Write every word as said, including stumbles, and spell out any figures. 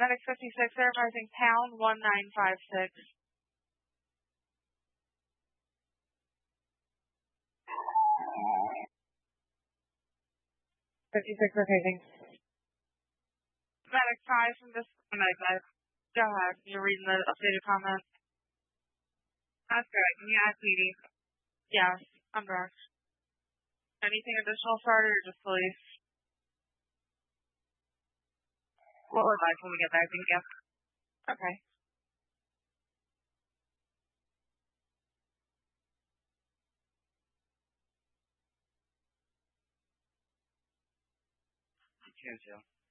Medic fifty-six, advising pound one nine five six. fifty-six rotating. Medic five from this medic five. Go ahead. You're reading the updated comment. That's good. Yeah, sweetie. Yes, I'm correct. Anything additional, starter, or just police? We'll advise when we get there. Thank you. Okay. Cancel.